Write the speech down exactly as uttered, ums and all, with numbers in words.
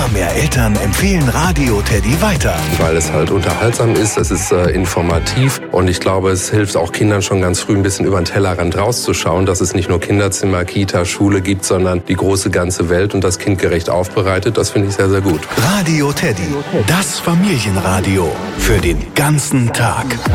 Immer mehr Eltern empfehlen Radio Teddy weiter. Weil es halt unterhaltsam ist, es ist äh, informativ und ich glaube, es hilft auch Kindern schon ganz früh ein bisschen über den Tellerrand rauszuschauen, dass es nicht nur Kinderzimmer, Kita, Schule gibt, sondern die große ganze Welt und das kindgerecht aufbereitet. Das finde ich sehr, sehr gut. Radio Teddy, das Familienradio für den ganzen Tag.